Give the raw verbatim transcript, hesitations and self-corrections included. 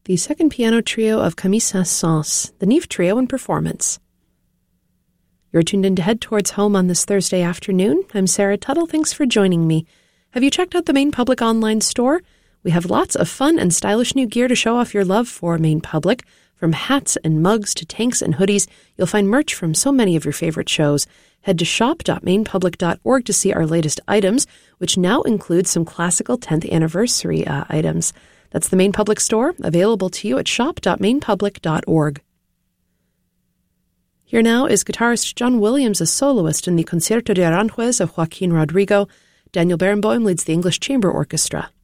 the second piano trio of Camille Saint-Saëns, the Neve Trio in performance. You're tuned in to Head Towards Home on this Thursday afternoon. I'm Sarah Tuttle. Thanks for joining me. Have you checked out the Maine Public online store? We have lots of fun and stylish new gear to show off your love for Maine Public. From hats and mugs to tanks and hoodies, you'll find merch from so many of your favorite shows. Head to shop dot maine public dot org to see our latest items, which now include some classical tenth anniversary uh, items. That's the Maine Public store, available to you at shop dot maine public dot org. Here now is guitarist John Williams, a soloist in the Concierto de Aranjuez of Joaquin Rodrigo. Daniel Barenboim leads the English Chamber Orchestra.